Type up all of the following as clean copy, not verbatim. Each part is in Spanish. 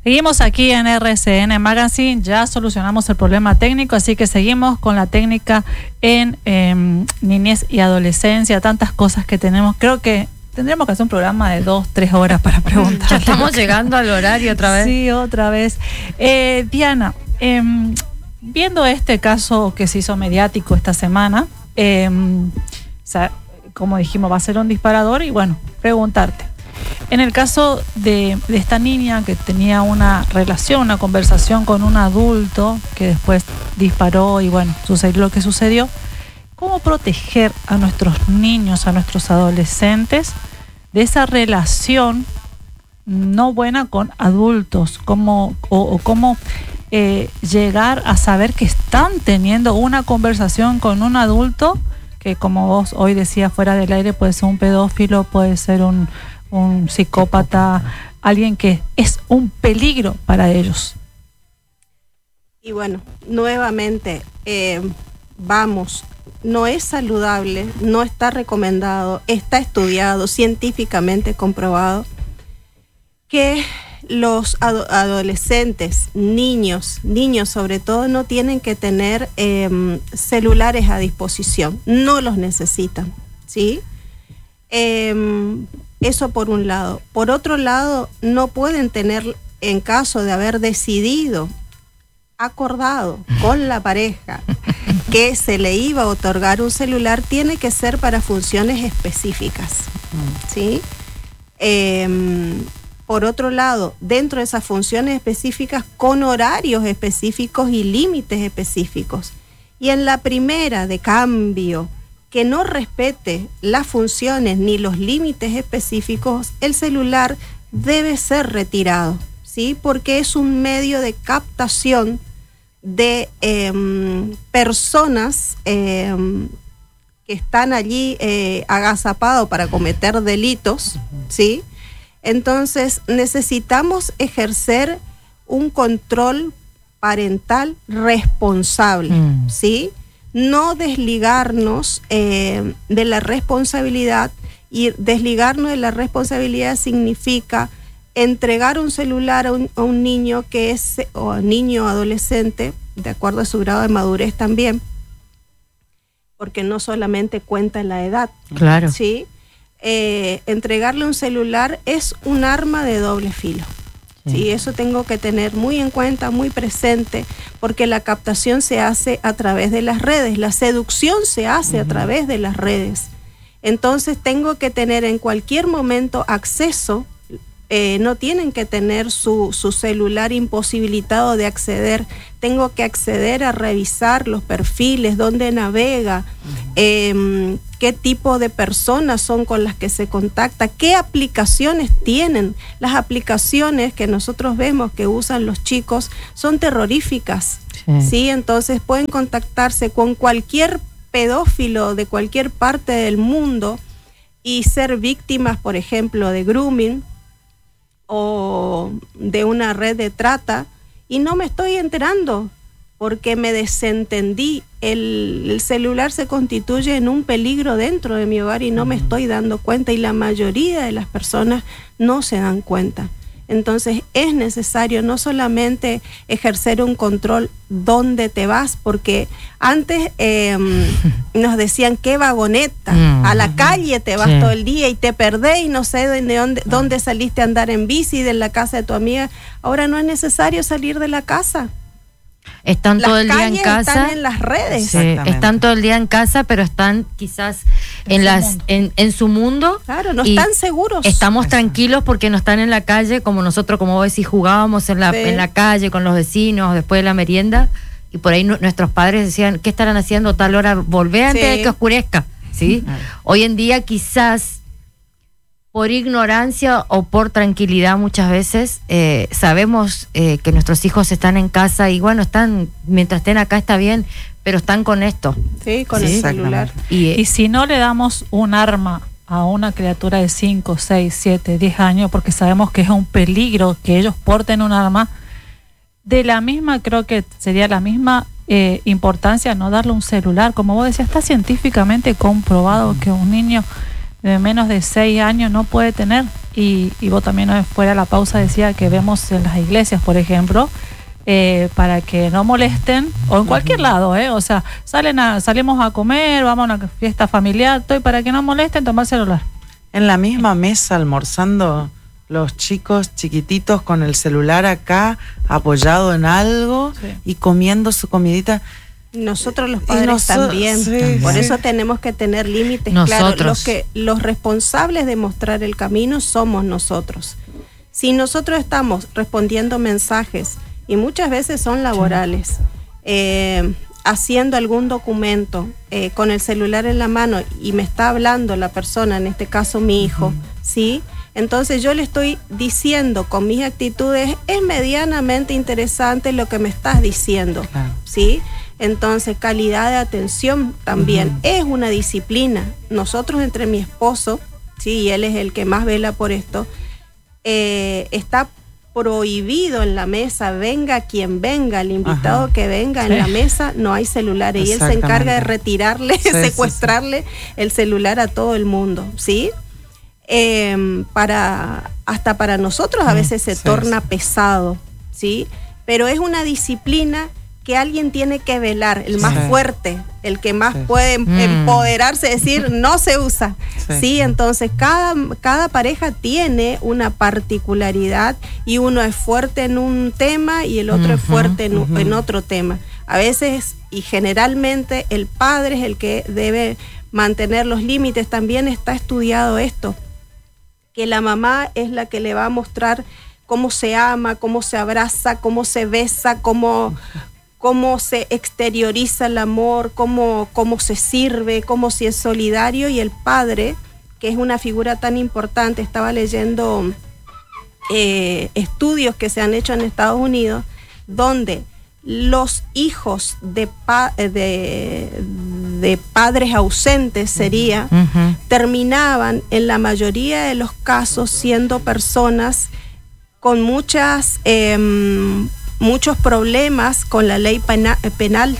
Seguimos aquí en RCN Magazine, ya solucionamos el problema técnico, así que seguimos con la técnica en niñez y adolescencia, tantas cosas que tenemos. Creo que tendríamos que hacer un programa de 2-3 horas para preguntar. Ya estamos llegando al horario otra vez. Sí, otra vez. Diana, viendo este caso que se hizo mediático esta semana, como dijimos, va a ser un disparador y bueno, preguntarte. En el caso de esta niña que tenía una relación, una conversación con un adulto que después disparó y bueno, sucedió lo que sucedió, ¿cómo proteger a nuestros niños, a nuestros adolescentes de esa relación no buena con adultos? ¿Cómo llegar a saber que están teniendo una conversación con un adulto que, como vos hoy decías fuera del aire, puede ser un pedófilo, puede ser un psicópata, alguien que es un peligro para ellos? Y bueno, nuevamente, no es saludable, no está recomendado, está estudiado, científicamente comprobado, que los adolescentes, niños sobre todo, no tienen que tener celulares a disposición, no los necesitan, ¿sí? Eso por un lado. Por otro lado, no pueden tener, en caso de haber decidido, acordado con la pareja que se le iba a otorgar un celular, tiene que ser para funciones específicas, ¿sí? Por otro lado, dentro de esas funciones específicas, con horarios específicos y límites específicos. Y en la primera, de cambio, que no respete las funciones ni los límites específicos, el celular debe ser retirado, ¿sí? Porque es un medio de captación de personas que están allí agazapados para cometer delitos, ¿sí? Entonces necesitamos ejercer un control parental responsable, ¿sí? No desligarnos de la responsabilidad, y desligarnos de la responsabilidad significa entregar un celular a un niño que es, o niño o adolescente, de acuerdo a su grado de madurez también, porque no solamente cuenta la edad, claro, ¿sí? Entregarle un celular es un arma de doble filo. Sí, eso tengo que tener muy en cuenta, muy presente, porque la captación se hace a través de las redes, la seducción se hace a través de las redes. Entonces tengo que tener en cualquier momento acceso, no tienen que tener su celular imposibilitado de acceder, tengo que acceder a revisar los perfiles, dónde navega, qué tipo de personas son con las que se contacta, qué aplicaciones tienen. Las aplicaciones que nosotros vemos que usan los chicos son terroríficas, ¿sí? Entonces pueden contactarse con cualquier pedófilo de cualquier parte del mundo y ser víctimas, por ejemplo, de grooming o de una red de trata, y no me estoy enterando porque me desentendí. El celular se constituye en un peligro dentro de mi hogar y no me estoy dando cuenta, y la mayoría de las personas no se dan cuenta. Entonces es necesario no solamente ejercer un control dónde te vas, porque antes nos decían qué vagoneta, a la calle te vas todo el día y te perdés y no sé dónde saliste a andar en bici, de la casa de tu amiga. Ahora no es necesario salir de la casa. Están todo el día en casa. Están en las redes. Están todo el día en casa, pero están quizás en su mundo. Claro, no están seguros. Estamos tranquilos porque no están en la calle, como nosotros, como vos decís, jugábamos en la calle con los vecinos después de la merienda, y por ahí nuestros padres decían, ¿qué estarán haciendo tal hora? Volvé antes de que oscurezca, ¿sí? Hoy en día quizás por ignorancia o por tranquilidad muchas veces sabemos que nuestros hijos están en casa y bueno, mientras estén acá está bien, pero están con esto. Sí, con el celular. Y si no le damos un arma a una criatura de 5, 6, 7, 10 años, porque sabemos que es un peligro que ellos porten un arma, de la misma, creo que sería la misma importancia no darle un celular. Como vos decías, está científicamente comprobado que un niño de menos de 6 años no puede tener. Y vos también fuera de la pausa decía que vemos en las iglesias, por ejemplo, para que no molesten, o en cualquier lado, o sea, salimos a comer, vamos a una fiesta familiar, para que no molesten, tomar celular. En la misma mesa almorzando, los chicos chiquititos con el celular acá, apoyado en algo, y comiendo su comidita. Nosotros los padres también. Sí, por eso tenemos que tener límites claros. Los responsables de mostrar el camino somos nosotros. Si nosotros estamos respondiendo mensajes, y muchas veces son laborales, haciendo algún documento con el celular en la mano, y me está hablando la persona, en este caso mi hijo, ¿sí? Entonces yo le estoy diciendo con mis actitudes, es medianamente interesante lo que me estás diciendo, ¿sí? Entonces, calidad de atención también es una disciplina. Nosotros, entre mi esposo, sí, y él es el que más vela por esto, está prohibido en la mesa, venga quien venga, el invitado que venga en la mesa, no hay celulares, y él se encarga de retirarle, secuestrarle el celular a todo el mundo, ¿sí? Hasta para nosotros a veces se torna pesado, ¿sí? Pero es una disciplina que alguien tiene que velar, el más fuerte, el que más puede empoderarse, decir, no se usa. Sí, entonces cada pareja tiene una particularidad, y uno es fuerte en un tema y el otro es fuerte en otro tema. A veces, y generalmente, el padre es el que debe mantener los límites. También está estudiado esto, que la mamá es la que le va a mostrar cómo se ama, cómo se abraza, cómo se besa, cómo se exterioriza el amor, cómo se sirve, cómo si es solidario. Y el padre, que es una figura tan importante, estaba leyendo estudios que se han hecho en Estados Unidos, donde los hijos de padres ausentes terminaban en la mayoría de los casos siendo personas con muchos problemas con la ley penal.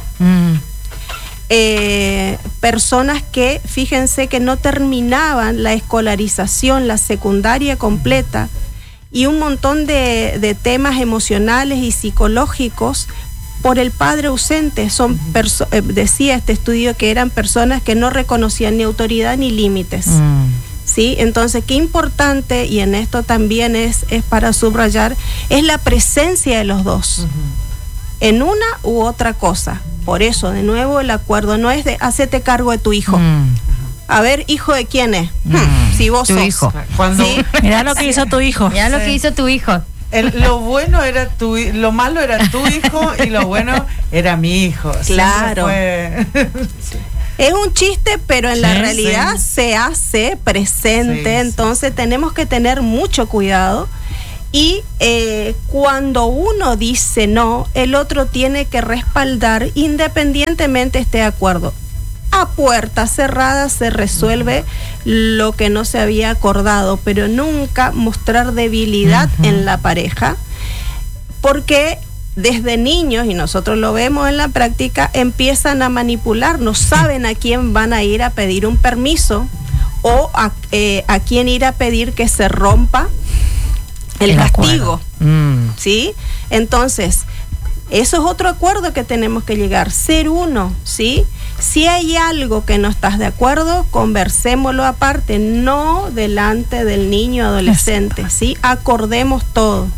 Personas que, fíjense, que no terminaban la escolarización, la secundaria completa, y un montón de temas emocionales y psicológicos por el padre ausente. Decía este estudio que eran personas que no reconocían ni autoridad ni límites. ¿Sí? Entonces, qué importante, y en esto también es para subrayar, es la presencia de los dos, en una u otra cosa. Por eso, de nuevo, el acuerdo no es de hacete cargo de tu hijo. A ver, ¿hijo de quién es? Si vos sos. Hijo. ¿Sí? Mirá lo que hizo tu hijo. Mirá lo que hizo tu hijo. Lo bueno era lo malo era tu hijo, y lo bueno era mi hijo. Claro. Es un chiste, pero en la realidad se hace presente. Entonces tenemos que tener mucho cuidado, y cuando uno dice no, el otro tiene que respaldar, independientemente esté de acuerdo. A puerta cerrada se resuelve lo que no se había acordado, pero nunca mostrar debilidad en la pareja, porque desde niños, y nosotros lo vemos en la práctica, empiezan a manipular, no saben a quién van a ir a pedir un permiso, o a quién ir a pedir que se rompa el castigo. ¿Sí? Entonces, eso es otro acuerdo que tenemos que llegar, ser uno, ¿sí? Si hay algo que no estás de acuerdo, conversémoslo aparte, no delante del niño adolescente, ¿sí? Acordemos todo.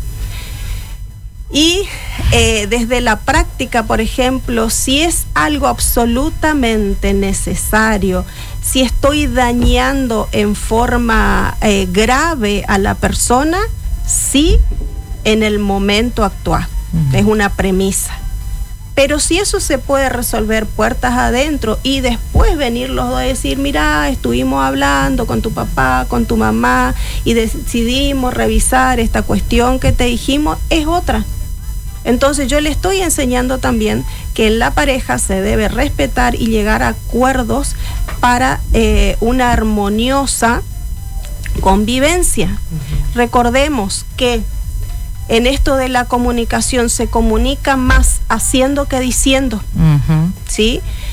Y desde la práctica, por ejemplo, si es algo absolutamente necesario, si estoy dañando en forma grave a la persona, sí, en el momento actuar. Es una premisa. Pero si eso se puede resolver puertas adentro, y después venir los dos a decir, mira, estuvimos hablando con tu papá, con tu mamá, y decidimos revisar esta cuestión que te dijimos, es otra. Entonces yo le estoy enseñando también que en la pareja se debe respetar y llegar a acuerdos para una armoniosa convivencia. Recordemos que en esto de la comunicación se comunica más haciendo que diciendo, ¿sí?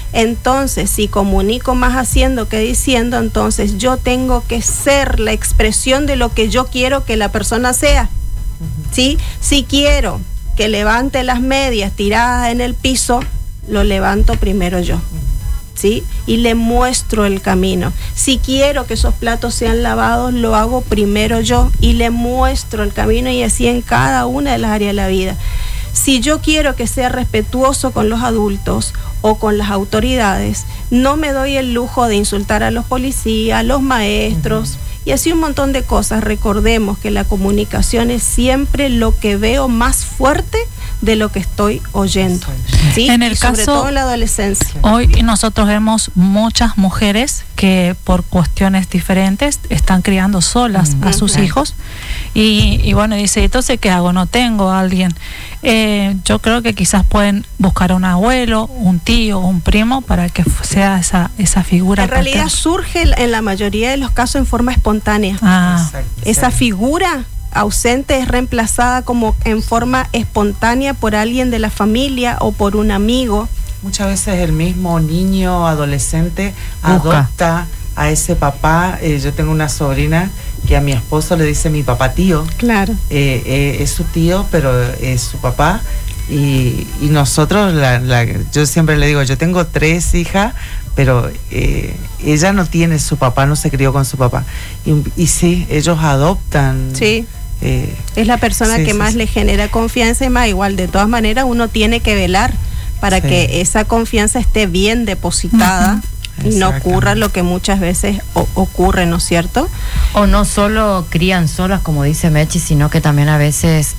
Entonces, si comunico más haciendo que diciendo, entonces yo tengo que ser la expresión de lo que yo quiero que la persona sea. ¿Sí? Si quiero que levante las medias tiradas en el piso, lo levanto primero yo. ¿Sí? Y le muestro el camino. Si quiero que esos platos sean lavados, lo hago primero yo y le muestro el camino, y así en cada una de las áreas de la vida. Si yo quiero que sea respetuoso con los adultos o con las autoridades, no me doy el lujo de insultar a los policías, a los maestros, y así un montón de cosas. Recordemos que la comunicación es siempre lo que veo más fuerte de lo que estoy oyendo. ¿Sí? En el y sobre caso, todo en la adolescencia. Hoy nosotros vemos muchas mujeres que por cuestiones diferentes están criando solas a sus hijos, y bueno, dice, entonces ¿qué hago? No tengo a alguien. Yo creo que quizás pueden buscar a un abuelo, un tío, un primo, para que sea esa figura. En realidad paterna surge en la mayoría de los casos en forma espontánea. Exacto, esa figura ausente es reemplazada como en forma espontánea por alguien de la familia o por un amigo. Muchas veces el mismo niño adolescente adopta a ese papá. Yo tengo una sobrina que a mi esposo le dice mi papá tío. Claro. Es su tío, pero es su papá. Y nosotros, yo siempre le digo, yo tengo 3 hijas, pero ella no tiene su papá, no se crió con su papá. Y sí, ellos adoptan. Sí. Es la persona que más le genera confianza, y más igual, de todas maneras uno tiene que velar para que esa confianza esté bien depositada y no ocurra lo que muchas veces ocurre, ¿no es cierto? O no solo crían solas, como dice Mechi, sino que también a veces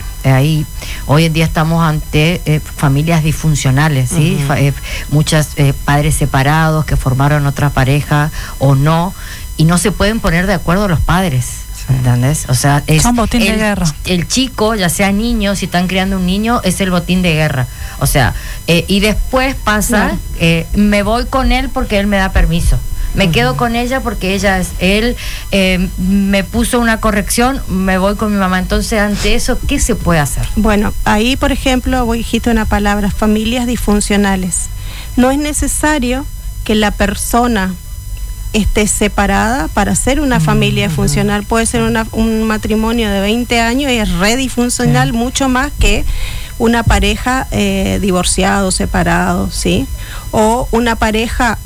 hoy en día estamos ante familias disfuncionales, ¿sí? Muchas padres separados que formaron otra pareja o no, y no se pueden poner de acuerdo los padres. ¿Entendés? O sea, es son botín de guerra. El chico, ya sea niño, si están criando un niño, es el botín de guerra. O sea, y después pasa, me voy con él porque él me da permiso. Me quedo con ella porque él me puso una corrección, me voy con mi mamá. Entonces, ante eso, ¿qué se puede hacer? Bueno, ahí, por ejemplo, dijiste una palabra, familias disfuncionales. No es necesario que la persona esté separada para ser una familia funcional. Puede ser un matrimonio de 20 años y es re disfuncional, mucho más que una pareja divorciado, separado, ¿sí? O una pareja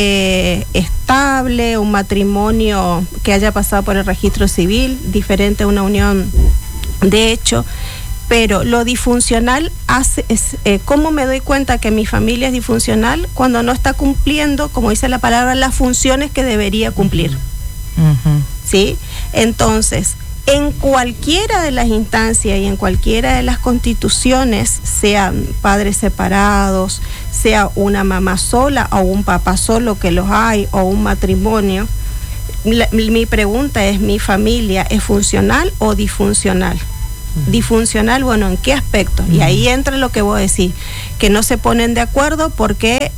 estable, un matrimonio que haya pasado por el registro civil, diferente a una unión de hecho. Pero lo disfuncional ¿cómo me doy cuenta que mi familia es disfuncional? Cuando no está cumpliendo, como dice la palabra, las funciones que debería cumplir. ¿Sí? Entonces, en cualquiera de las instancias y en cualquiera de las constituciones, sean padres separados, sea una mamá sola o un papá solo, que los hay, o un matrimonio, mi pregunta es, ¿mi familia es funcional o disfuncional? Disfuncional, bueno, ¿en qué aspecto? Y ahí entra lo que vos decís, que no se ponen de acuerdo porque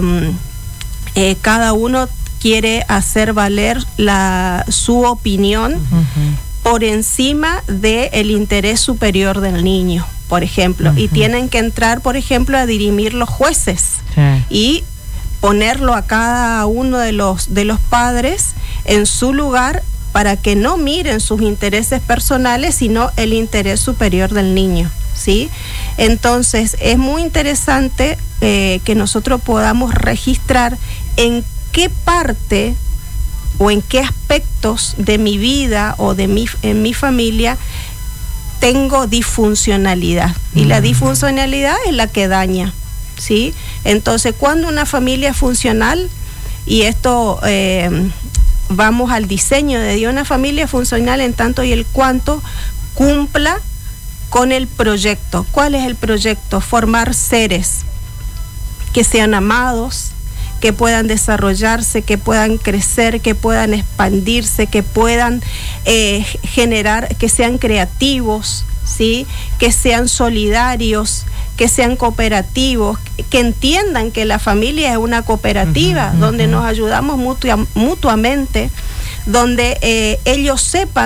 cada uno quiere hacer valer su opinión por encima del interés superior del niño, por ejemplo, y tienen que entrar, por ejemplo, a dirimir los jueces y ponerlo a cada uno de los padres en su lugar, para que no miren sus intereses personales, sino el interés superior del niño, ¿sí? Entonces, es muy interesante que nosotros podamos registrar en qué parte o en qué aspectos de mi vida o en mi familia tengo disfuncionalidad. Y la disfuncionalidad es la que daña, ¿sí? Entonces, cuando una familia es funcional, y esto... vamos al diseño de una familia funcional en tanto y el cuanto cumpla con el proyecto. ¿Cuál es el proyecto? Formar seres que sean amados, que puedan desarrollarse, que puedan crecer, que puedan expandirse, que puedan generar, que sean creativos, ¿sí? Que sean solidarios, que sean cooperativos, que entiendan que la familia es una cooperativa donde nos ayudamos mutuamente, donde ellos sepan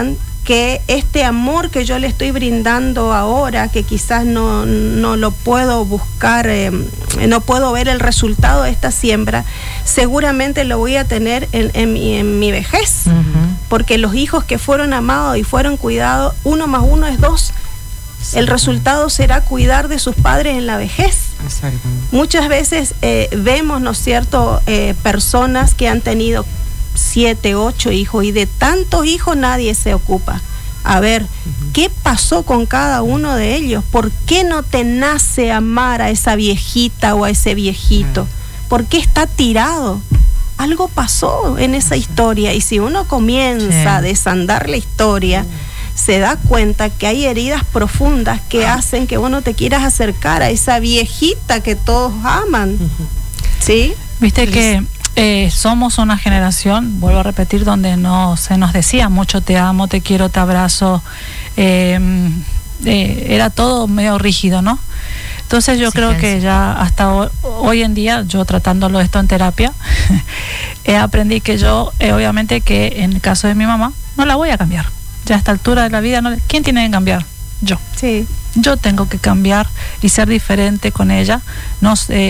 que este amor que yo le estoy brindando ahora, que quizás no lo puedo buscar, no puedo ver el resultado de esta siembra, seguramente lo voy a tener en mi vejez, porque los hijos que fueron amados y fueron cuidados, 1 más 1 es 2. El resultado será cuidar de sus padres en la vejez. Muchas veces vemos, ¿no es cierto?, personas que han tenido 7, 8 hijos y de tantos hijos nadie se ocupa. A ver, ¿qué pasó con cada uno de ellos? ¿Por qué no te nace amar a esa viejita o a ese viejito? ¿Por qué está tirado? Algo pasó en esa historia, y si uno comienza a desandar la historia, se da cuenta que hay heridas profundas que hacen que uno te quieras acercar a esa viejita que todos aman. ¿Sí? Viste que somos una generación, vuelvo a repetir, donde no se nos decía mucho te amo, te quiero, te abrazo. Era todo medio rígido, ¿no? Entonces yo creo que ya hasta hoy en día, yo tratándolo esto en terapia, aprendí que yo, obviamente que en el caso de mi mamá, no la voy a cambiar. Ya a esta altura de la vida, ¿quién tiene que cambiar? Yo. Sí. Yo tengo que cambiar y ser diferente con ella, no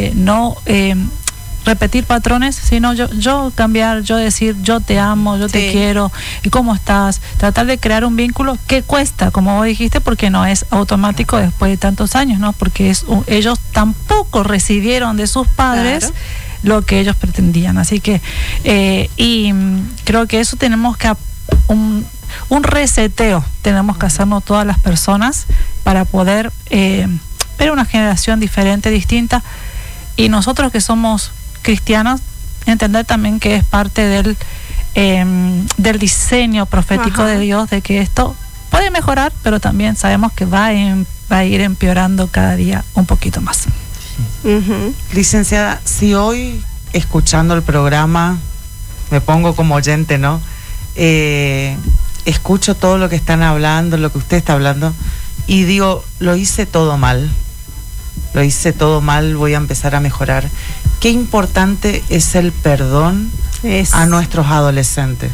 repetir patrones, sino yo cambiar, yo decir yo te amo, yo te quiero, y cómo estás, tratar de crear un vínculo que cuesta, como vos dijiste, porque no es automático después de tantos años, ¿no? Porque ellos tampoco recibieron de sus padres lo que ellos pretendían, así que y creo que eso tenemos que un reseteo tenemos que hacernos todas las personas para poder ver una generación diferente, distinta, y nosotros que somos cristianos entender también que es parte del diseño profético de Dios, de que esto puede mejorar, pero también sabemos que va a ir empeorando cada día un poquito más. Licenciada, si hoy escuchando el programa me pongo como oyente, ¿no? Escucho todo lo que están hablando, lo que usted está hablando, y digo, lo hice todo mal, voy a empezar a mejorar. Qué importante es el perdón a nuestros adolescentes.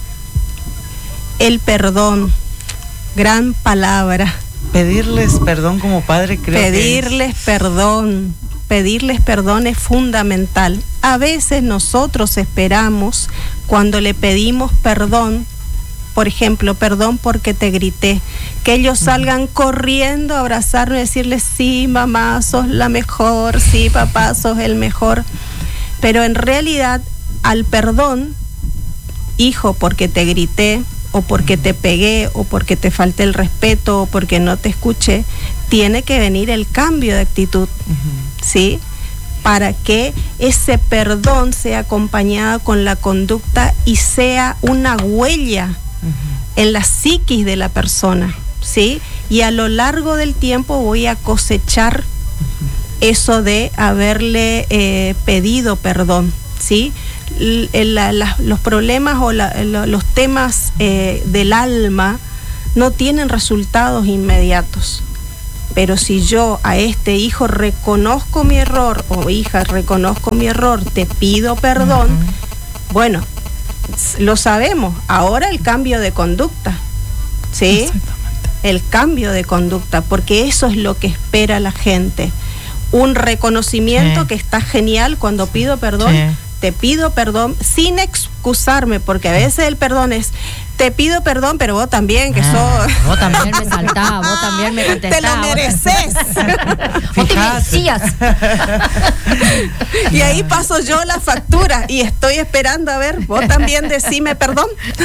El perdón, gran palabra. Pedirles perdón como padre, pedirles perdón es fundamental. A veces nosotros esperamos, cuando le pedimos perdón, por ejemplo, perdón porque te grité, que ellos salgan corriendo a abrazarnos y decirles, sí, mamá, sos la mejor, sí, papá, sos el mejor. Pero en realidad, al perdón, hijo, porque te grité, o porque te pegué, o porque te falté el respeto, o porque no te escuché, tiene que venir el cambio de actitud, ¿sí? Para que ese perdón sea acompañado con la conducta y sea una huella en la psiquis de la persona, ¿sí? Y a lo largo del tiempo voy a cosechar eso de haberle pedido perdón, ¿sí? Los problemas o los temas del alma no tienen resultados inmediatos. Pero si yo a este hijo reconozco mi error, o hija, reconozco mi error, te pido perdón, bueno, lo sabemos, ahora el cambio de conducta, ¿sí? El cambio de conducta, porque eso es lo que espera la gente. Un reconocimiento que está genial cuando pido perdón, te pido perdón sin excusarme, porque a veces el perdón es, te pido perdón, pero vos también, que sos... Vos también me saltás, vos también me contestás. Te lo mereces. Vos te merecías. Y ahí paso yo la factura y estoy esperando a ver, vos también decime perdón.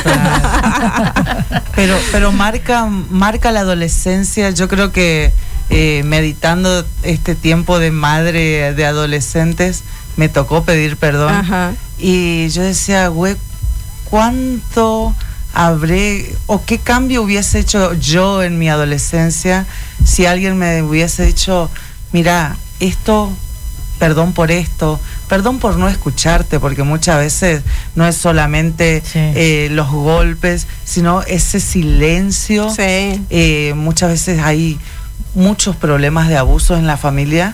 Pero marca la adolescencia. Yo creo que meditando este tiempo de madre de adolescentes, me tocó pedir perdón. Y yo decía, güey, ¿cuánto habré o qué cambio hubiese hecho yo en mi adolescencia si alguien me hubiese dicho, mira, perdón por no escucharte, porque muchas veces no es solamente los golpes, sino ese silencio. Muchas veces hay muchos problemas de abusos en la familia.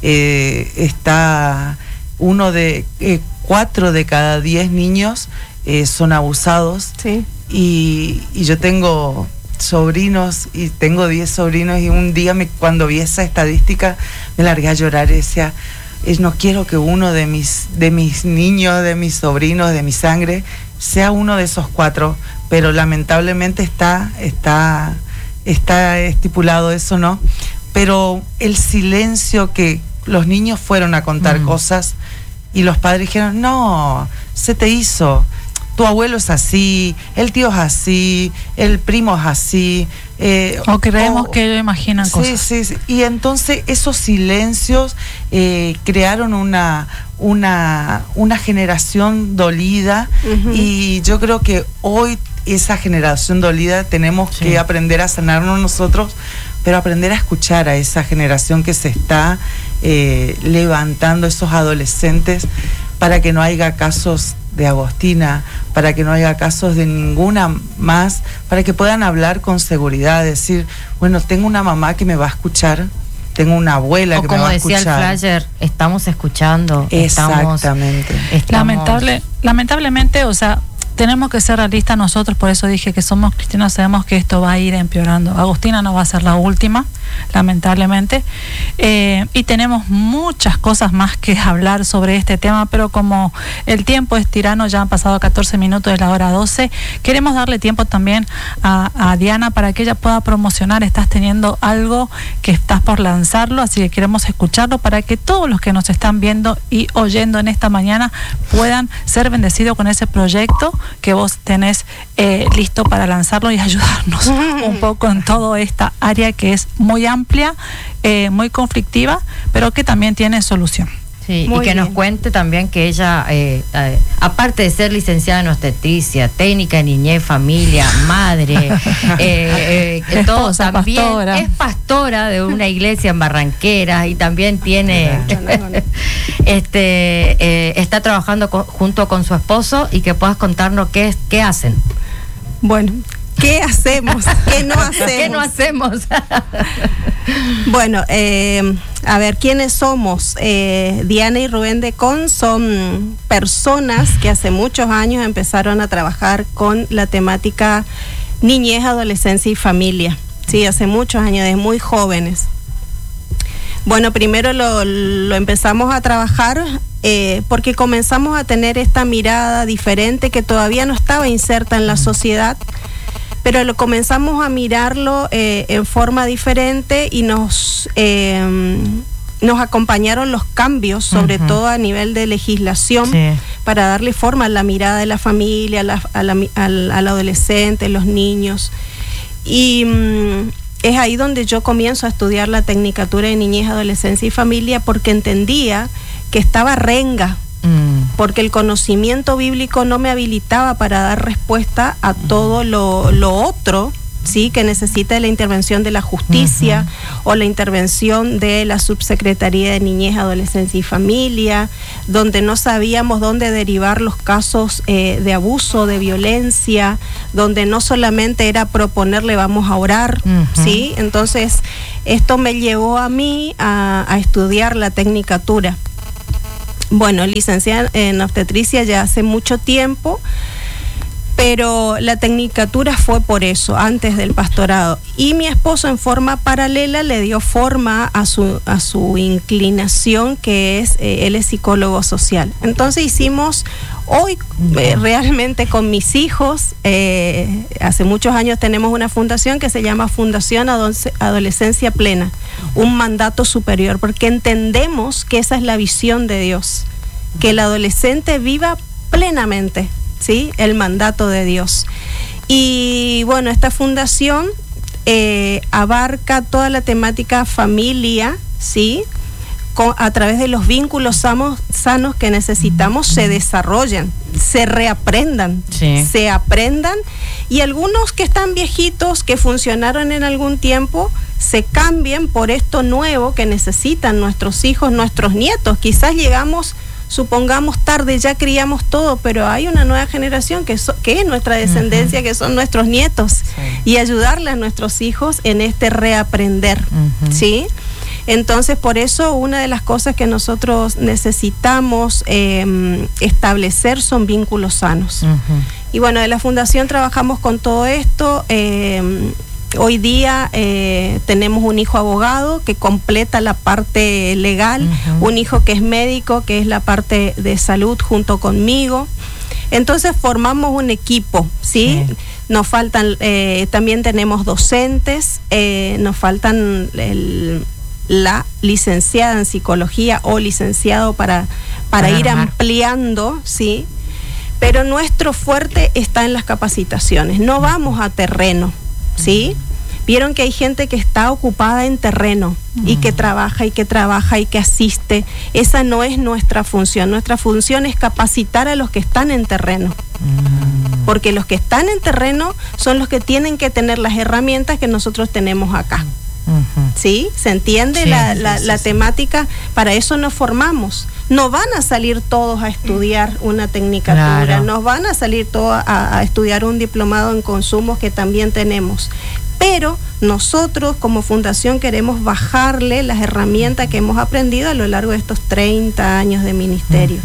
Está 4 de cada 10 niños son abusados. Y yo tengo sobrinos, y tengo 10 sobrinos, y un día cuando vi esa estadística me largué a llorar y decía, no quiero que uno de mis niños, de mis sobrinos, de mi sangre, sea uno de esos 4, pero lamentablemente está estipulado eso, ¿no? Pero el silencio, que los niños fueron a contar cosas y los padres dijeron, no, se te hizo, tu abuelo es así, el tío es así, el primo es así. O creemos que ellos imaginan cosas. Sí. Y entonces esos silencios crearon una generación dolida, y yo creo que hoy esa generación dolida tenemos que aprender a sanarnos nosotros, pero aprender a escuchar a esa generación que se está levantando, esos adolescentes, para que no haya casos de Agostina, para que no haya casos de ninguna más, para que puedan hablar con seguridad, decir, bueno, tengo una mamá que me va a escuchar, tengo una abuela que me va a escuchar. Como decía el flyer, estamos escuchando. Exactamente. Lamentablemente, o sea, tenemos que ser realistas nosotros, por eso dije que somos cristianos, sabemos que esto va a ir empeorando. Agostina no va a ser la última, lamentablemente, y tenemos muchas cosas más que hablar sobre este tema, pero como el tiempo es tirano, ya han pasado 14 minutos de la hora 12, queremos darle tiempo también a Diana para que ella pueda promocionar. Estás teniendo algo que estás por lanzarlo, así que queremos escucharlo para que todos los que nos están viendo y oyendo en esta mañana puedan ser bendecidos con ese proyecto que vos tenés listo para lanzarlo y ayudarnos un poco en toda esta área que es muy amplia, muy conflictiva, pero que también tiene solución. Sí, y que nos cuente también que ella, aparte de ser licenciada en obstetricia, técnica en niñez, familia, madre, todo, también pastora. Es pastora de una iglesia en Barranqueras, y también tiene, está trabajando junto con su esposo, y que puedas contarnos qué hacen. Bueno, ¿qué hacemos? ¿Qué no hacemos? ¿Qué no hacemos? Bueno, a ver, ¿quiénes somos? Diana y Rubén de Con son personas que hace muchos años empezaron a trabajar con la temática niñez, adolescencia y familia. Sí, hace muchos años, desde muy jóvenes. Bueno, primero lo empezamos a trabajar porque comenzamos a tener esta mirada diferente que todavía no estaba inserta en la sociedad, pero lo comenzamos a mirarlo en forma diferente, y nos acompañaron los cambios, sobre todo a nivel de legislación, para darle forma a la mirada de la familia, al adolescente, los niños. Y es ahí donde yo comienzo a estudiar la Tecnicatura de Niñez, Adolescencia y Familia, porque entendía que estaba renga, porque el conocimiento bíblico no me habilitaba para dar respuesta a todo lo otro, ¿sí?, que necesita la intervención de la justicia o la intervención de la Subsecretaría de Niñez, Adolescencia y Familia, donde no sabíamos dónde derivar los casos de abuso, de violencia, donde no solamente era proponerle vamos a orar, ¿sí? Entonces, esto me llevó a mí a estudiar la Tecnicatura. Bueno, licenciada en obstetricia ya hace mucho tiempo, pero la Tecnicatura fue por eso, antes del pastorado. Y mi esposo, en forma paralela, le dio forma a su inclinación, que es, él es psicólogo social. Entonces hicimos, hoy realmente con mis hijos, hace muchos años tenemos una fundación que se llama Fundación Adolescencia Plena, un mandato superior, porque entendemos que esa es la visión de Dios, que el adolescente viva plenamente, ¿sí?, el mandato de Dios. Y bueno, esta fundación abarca toda la temática familia, ¿sí?, a través de los vínculos sanos que necesitamos se desarrollan, se reaprendan, se aprendan, y algunos que están viejitos, que funcionaron en algún tiempo, se cambien por esto nuevo que necesitan nuestros hijos, nuestros nietos. Quizás llegamos, supongamos, tarde, ya criamos todo, pero hay una nueva generación que es nuestra descendencia, que son nuestros nietos, y ayudarle a nuestros hijos en este reaprender, ¿sí? Entonces, por eso, una de las cosas que nosotros necesitamos establecer son vínculos sanos. Y bueno, de la Fundación trabajamos con todo esto. Hoy día tenemos un hijo abogado que completa la parte legal, un hijo que es médico, que es la parte de salud junto conmigo. Entonces formamos un equipo, ¿sí? Nos faltan, también tenemos docentes, nos faltan la licenciada en psicología o licenciado para ir ampliando, ¿sí? Pero nuestro fuerte está en las capacitaciones, no vamos a terreno, ¿sí? Vieron que hay gente que está ocupada en terreno y que trabaja y que asiste. Esa no es nuestra función. Nuestra función es capacitar a los que están en terreno. Porque los que están en terreno son los que tienen que tener las herramientas que nosotros tenemos acá. ¿Sí? ¿Se entiende la temática? Para eso nos formamos. No van a salir todos a estudiar una tecnicatura, no van a salir todos a estudiar un diplomado en consumos que también tenemos. Pero nosotros como fundación queremos bajarle las herramientas que hemos aprendido a lo largo de estos 30 años de ministerio.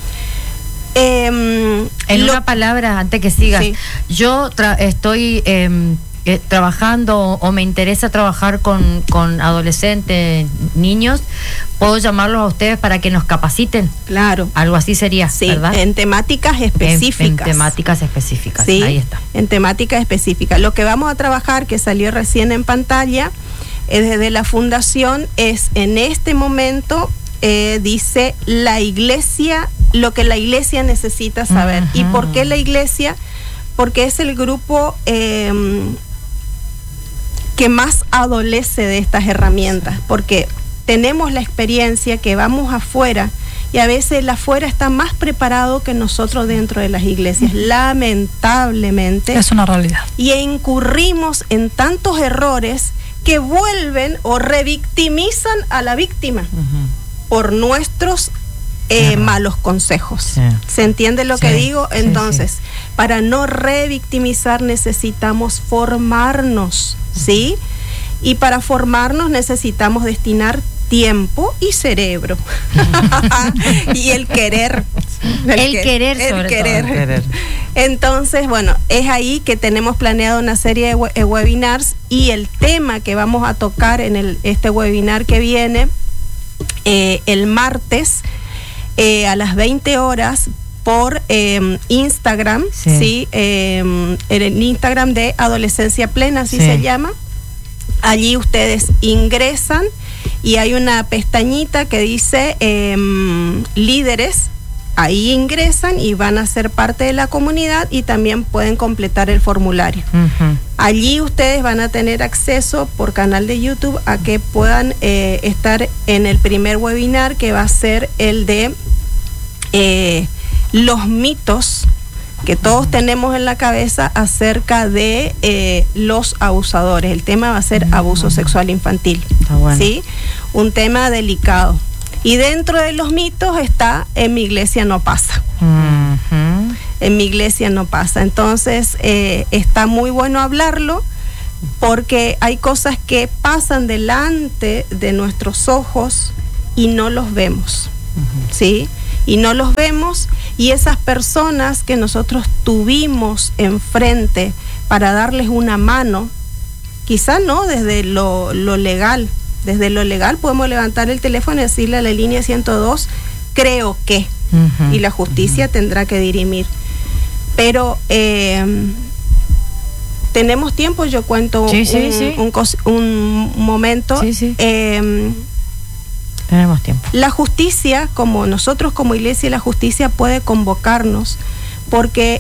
En una palabra, antes que sigas, yo estoy trabajando o me interesa trabajar con adolescentes, niños. ¿Puedo llamarlos a ustedes para que nos capaciten? Claro. Algo así sería, ¿verdad? En temáticas específicas. En temáticas específicas, sí, ahí está. En temáticas específicas. Lo que vamos a trabajar, que salió recién en pantalla, desde la Fundación, es en este momento, dice la iglesia, lo que la iglesia necesita saber. ¿Y por qué la iglesia? Porque es el grupo que más adolece de estas herramientas, porque tenemos la experiencia que vamos afuera y a veces el afuera está más preparado que nosotros dentro de las iglesias, lamentablemente. Es una realidad. Y incurrimos en tantos errores que vuelven o revictimizan a la víctima por nuestros malos consejos. ¿Se entiende lo que digo? Entonces, para no revictimizar necesitamos formarnos, ¿sí? Y para formarnos necesitamos destinar tiempo y cerebro. Y el querer. El querer. Entonces, bueno, es ahí que tenemos planeado una serie de webinars, y el tema que vamos a tocar en este webinar que viene el martes a las 20 horas por Instagram, ¿sí? En el Instagram de Adolescencia Plena, así se llama. Allí ustedes ingresan y hay una pestañita que dice líderes. Ahí ingresan y van a ser parte de la comunidad y también pueden completar el formulario. Allí ustedes van a tener acceso por canal de YouTube a que puedan estar en el primer webinar, que va a ser el de los mitos que todos tenemos en la cabeza acerca de los abusadores. El tema va a ser abuso sexual infantil. Bueno. ¿Sí? Un tema delicado. Y dentro de los mitos está: en mi iglesia no pasa. En mi iglesia no pasa. Entonces, está muy bueno hablarlo, porque hay cosas que pasan delante de nuestros ojos y no los vemos. ¿Sí? Y no los vemos, y esas personas que nosotros tuvimos enfrente para darles una mano, quizá no desde lo legal. Desde lo legal podemos levantar el teléfono y decirle a la línea 102, creo que, y la justicia tendrá que dirimir. Pero tenemos tiempo, yo cuento un momento. Tenemos tiempo. La justicia, como nosotros como iglesia, la justicia puede convocarnos, porque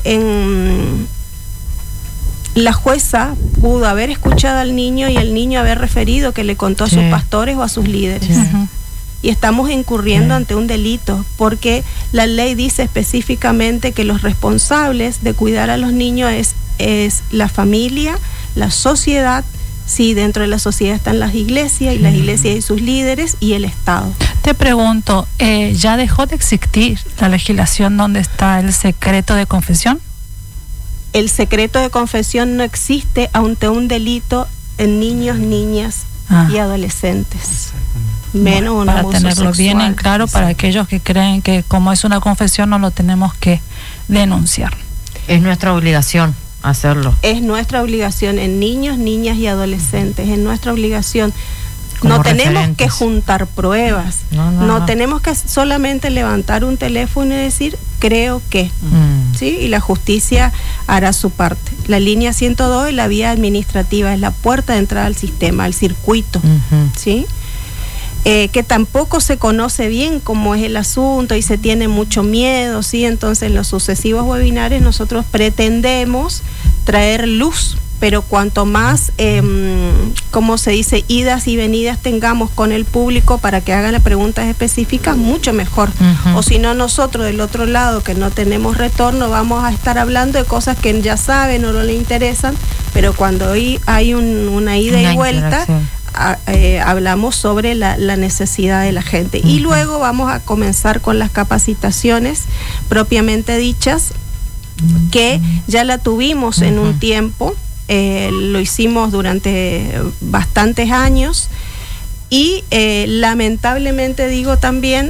la jueza pudo haber escuchado al niño y el niño haber referido que le contó a sus pastores o a sus líderes. Y estamos incurriendo ante un delito, porque la ley dice específicamente que los responsables de cuidar a los niños es la familia, la sociedad. Sí, dentro de la sociedad están las iglesias, y las iglesias y sus líderes, y el Estado. Te pregunto, ¿ya dejó de existir la legislación donde está el secreto de confesión? El secreto de confesión no existe ante un delito en niños, niñas y adolescentes. Menos un abuso para tenerlo sexual. Bien en claro, para aquellos que creen que como es una confesión no lo tenemos que denunciar. Es nuestra obligación hacerlo. Es nuestra obligación en niños, niñas y adolescentes, es nuestra obligación. Como no tenemos referentes. que juntar pruebas, no tenemos que solamente levantar un teléfono y decir, creo que, ¿sí? Y la justicia hará su parte. La línea 102 es la vía administrativa, es la puerta de entrada al sistema, al circuito, ¿sí? Que tampoco se conoce bien cómo es el asunto y se tiene mucho miedo, ¿sí? Entonces en los sucesivos webinarios nosotros pretendemos traer luz, pero cuanto más, como se dice, idas y venidas tengamos con el público para que hagan las preguntas específicas, mucho mejor. O si no, nosotros del otro lado, que no tenemos retorno, vamos a estar hablando de cosas que ya saben o no le interesan, pero cuando hay una ida y vuelta, hablamos sobre la necesidad de la gente. Y luego vamos a comenzar con las capacitaciones propiamente dichas, que ya la tuvimos en un tiempo. Lo hicimos durante bastantes años y lamentablemente digo también,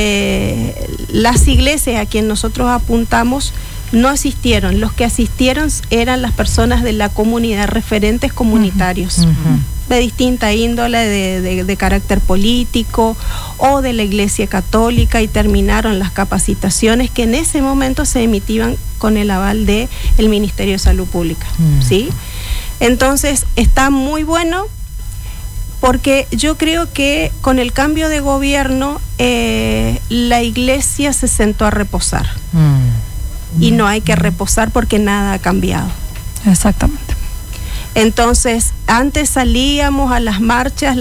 las iglesias a quien nosotros apuntamos no asistieron. Los que asistieron eran las personas de la comunidad, referentes comunitarios de distinta índole, de carácter político o de la Iglesia Católica, y terminaron las capacitaciones que en ese momento se emitían con el aval del Ministerio de Salud Pública, ¿sí? Entonces está muy bueno, porque yo creo que con el cambio de gobierno la Iglesia se sentó a reposar, y no hay que reposar porque nada ha cambiado. Exactamente. Entonces, antes salíamos a las marchas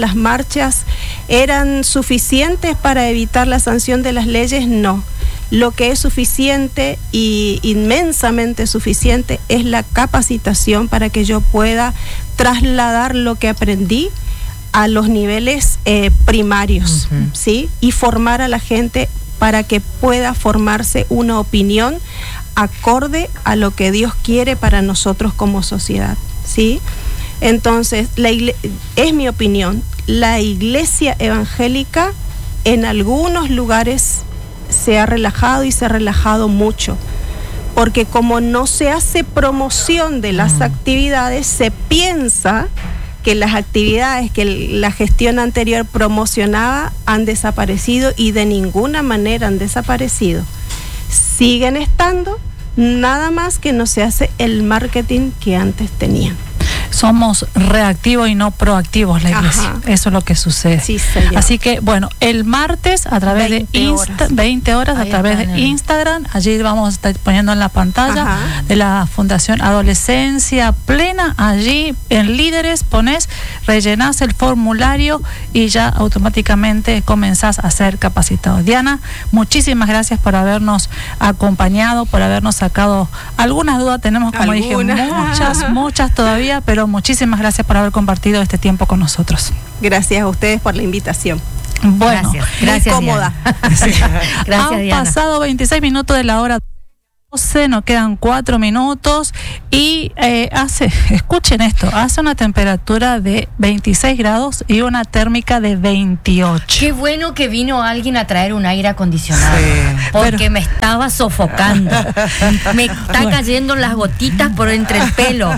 ¿eran suficientes para evitar la sanción de las leyes? No. Lo que es suficiente y inmensamente suficiente es la capacitación para que yo pueda trasladar lo que aprendí a los niveles primarios, ¿sí? Y formar a la gente para que pueda formarse una opinión acorde a lo que Dios quiere para nosotros como sociedad, ¿sí? Entonces, es mi opinión, la iglesia evangélica en algunos lugares se ha relajado, y se ha relajado mucho, porque como no se hace promoción de las actividades, se piensa que las actividades que la gestión anterior promocionaba han desaparecido, y de ninguna manera han desaparecido. Siguen estando, nada más que no se hace el marketing que antes tenían. Somos reactivos y no proactivos la iglesia. Eso es lo que sucede. Sí, señor. Así que, bueno, el martes a través de 20 horas a través de Instagram, allí vamos a estar poniendo en la pantalla de la Fundación Adolescencia Plena. Allí en líderes pones, rellenás el formulario y ya automáticamente comenzás a ser capacitado. Diana, muchísimas gracias por habernos acompañado, por habernos sacado algunas dudas. Tenemos, como dije, muchas todavía, pero muchísimas gracias por haber compartido este tiempo con nosotros. Gracias a ustedes por la invitación. Bueno, gracias, muy cómoda. Gracias, Han Diana. pasado 26 minutos de la hora 12, nos quedan 4 minutos y escuchen esto, hace una temperatura de 26 grados y una térmica de 28. Qué bueno que vino alguien a traer un aire acondicionado, porque me estaba sofocando. Me está cayendo las gotitas por entre el pelo.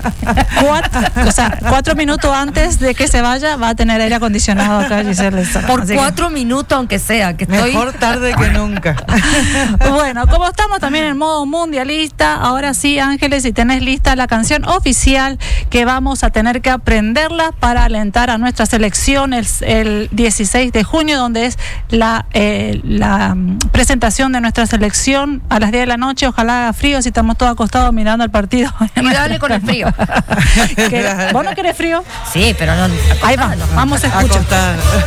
4 minutos antes de que se vaya va a tener aire acondicionado acá, Giselle. Por 4 minutos, aunque sea, que estoy... Mejor tarde que nunca. Bueno, como estamos también en modo mundialista, ahora sí, Ángeles, si tenés lista la canción oficial que vamos a tener que aprenderla para alentar a nuestra selección el 16 de junio, donde es la presentación de nuestra selección a las 10 de la noche. Ojalá haga frío, si estamos todos acostados mirando el partido. Y dale con el frío. ¿Vos no querés frío? Sí, pero no. Ahí va, vamos a escuchar.